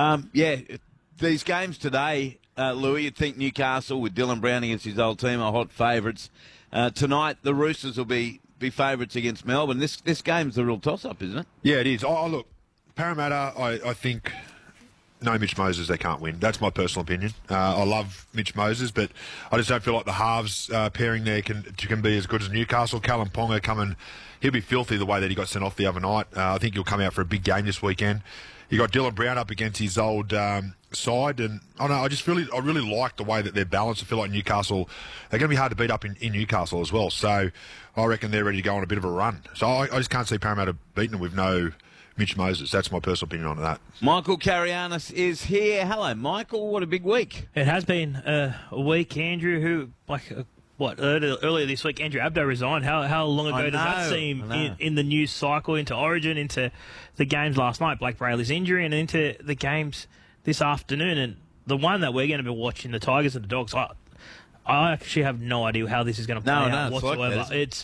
Yeah, these games today, Louis, you'd think Newcastle with Dylan Brown against his old team are hot favourites. Tonight, the Roosters will be favourites against Melbourne. This game's the real toss-up, isn't it? Yeah, it is. Oh, look, Parramatta, I think... No Mitch Moses, they can't win. That's my personal opinion. I love Mitch Moses, but I just don't feel like the halves pairing there can be as good as Newcastle. Callum Ponga he'll be filthy the way that he got sent off the other night. I think he'll come out for a big game this weekend. You got Dylan Brown up against his old side, and I really like the way that they're balanced. I feel like Newcastle, they're going to be hard to beat up in Newcastle as well. So I reckon they're ready to go on a bit of a run. So I just can't see Parramatta beating them with no Mitch Moses. That's my personal opinion on that. Michael Carianis is here. Hello, Michael. What a big week. It has been a week, Andrew, earlier this week, Andrew Abdo resigned. How long ago does that seem in the news cycle, into Origin, into the games last night, Blake Brayley's injury, and into the games this afternoon? And the one that we're going to be watching, the Tigers and the Dogs, I actually have no idea how this is going to play out whatsoever. Like it's...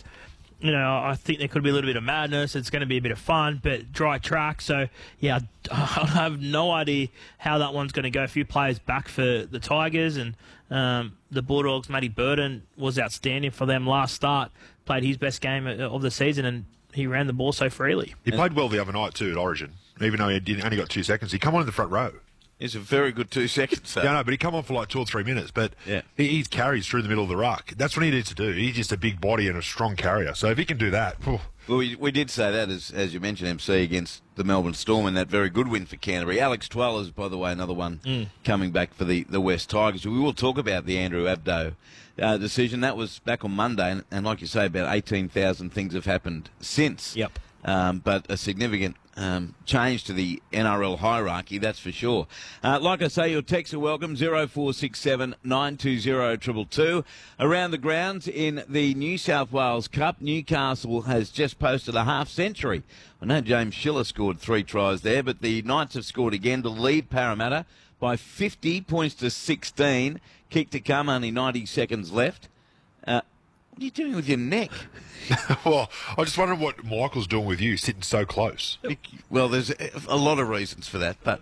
I think there could be a little bit of madness. It's going to be a bit of fun, but dry track. So, yeah, I have no idea how that one's going to go. A few players back for the Tigers, and the Bulldogs, Matty Burton, was outstanding for them last start. Played his best game of the season, and he ran the ball so freely. He played well the other night too at Origin, even though he only got 2 seconds. He come on in the front row. It's a very good 2 seconds. Yeah, no, but he come on for like 2 or 3 minutes. But he carries through the middle of the ruck. That's what he needs to do. He's just a big body and a strong carrier. So if he can do that... Well, we did say that, as you mentioned, MC, against the Melbourne Storm in that very good win for Canterbury. Alex Twellers, by the way, another one coming back for the West Tigers. We will talk about the Andrew Abdo decision. That was back on Monday, and like you say, about 18,000 things have happened since. Yep. But a significant change to the NRL hierarchy, that's for sure. Like I say, your texts are welcome, 0467 920 222. Around the grounds in the New South Wales Cup, Newcastle has just posted a half century. I know James Schiller scored 3 tries there, but the Knights have scored again to lead Parramatta by 50 points to 16. Kick to come, only 90 seconds left. What are you doing with your neck? Well, I just wonder what Michael's doing with you, sitting so close. Well, there's a lot of reasons for that, but...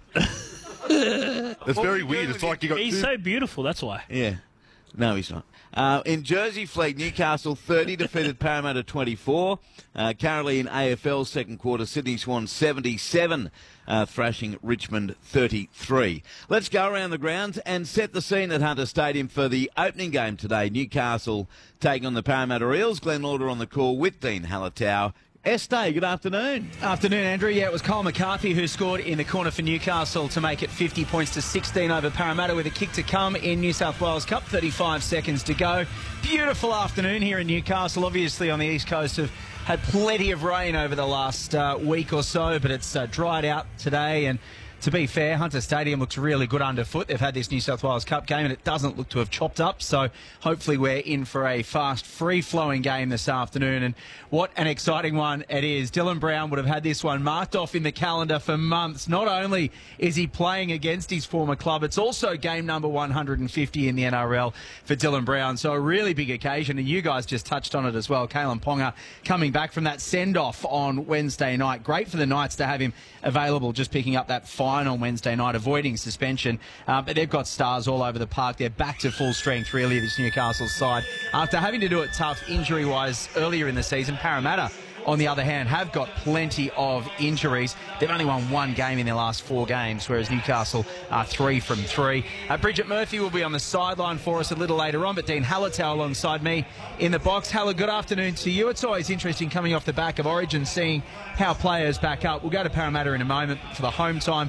It's very weird. It's like you got... He's so beautiful, that's why. Yeah. No, he's not. In Jersey Flegg, Newcastle 30 defeated Parramatta 24. Currently in AFL second quarter, Sydney Swans 77, thrashing Richmond 33. Let's go around the grounds and set the scene at Hunter Stadium for the opening game today. Newcastle taking on the Parramatta Eels. Glenn Lauder on the call with Dean Hallertau. Estee, good afternoon. Afternoon, Andrew. Yeah, it was Kyle McCarthy who scored in the corner for Newcastle to make it 50 points to 16 over Parramatta with a kick to come in New South Wales Cup. 35 seconds to go. Beautiful afternoon here in Newcastle. Obviously on the East Coast have had plenty of rain over the last week or so, but it's dried out today. And to be fair, Hunter Stadium looks really good underfoot. They've had this New South Wales Cup game and it doesn't look to have chopped up. So hopefully we're in for a fast, free-flowing game this afternoon. And what an exciting one it is. Dylan Brown would have had this one marked off in the calendar for months. Not only is he playing against his former club, it's also game number 150 in the NRL for Dylan Brown. So a really big occasion. And you guys just touched on it as well. Kalen Ponga coming back from that send-off on Wednesday night. Great for the Knights to have him available, just picking up that fine on Wednesday night, avoiding suspension. But they've got stars all over the park. They're back to full strength, really, this Newcastle side. After having to do it tough injury-wise earlier in the season, Parramatta, on the other hand, have got plenty of injuries. They've only won 1 game in their last 4 games, whereas Newcastle are 3 from 3. Bridget Murphy will be on the sideline for us a little later on, but Dean Hallertau alongside me in the box. Haller, good afternoon to you. It's always interesting coming off the back of Origin, seeing how players back up. We'll go to Parramatta in a moment for the home team.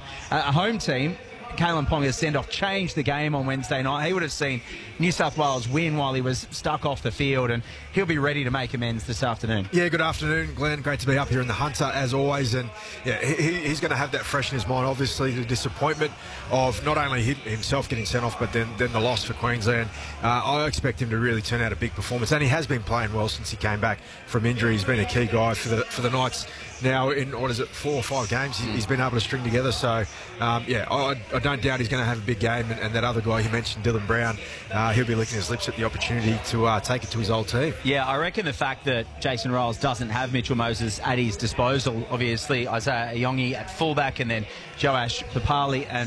Kalen Ponga's send-off changed the game on Wednesday night. He would have seen New South Wales win while he was stuck off the field, and he'll be ready to make amends this afternoon. Yeah, good afternoon, Glenn. Great to be up here in the Hunter, as always. And yeah, he's going to have that fresh in his mind. Obviously, the disappointment of not only himself getting sent off, but then the loss for Queensland. I expect him to really turn out a big performance, and he has been playing well since he came back from injury. He's been a key guy for the Knights. Now, in 4 or 5 games, he's been able to string together. So, I don't doubt he's going to have a big game. And that other guy you mentioned, Dylan Brown, he'll be licking his lips at the opportunity to take it to his old team. Yeah, I reckon the fact that Jason Ryles doesn't have Mitchell Moses at his disposal, obviously Isaiah Iongi at fullback, and then Joash Papali and